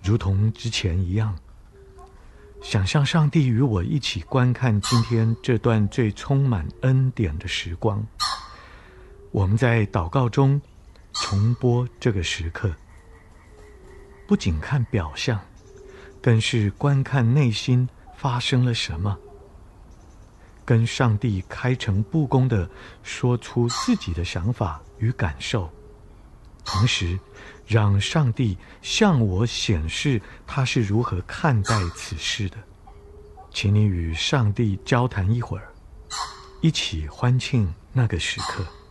如同之前一样，想象上帝与我一起观看今天这段最充满恩典的时光。我们在祷告中重播这个时刻，不仅看表象，更是观看内心发生了什么，跟上帝开诚布公地说出自己的想法与感受，同时让上帝向我显示他是如何看待此事的。请你与上帝交谈一会儿，一起欢庆那个时刻。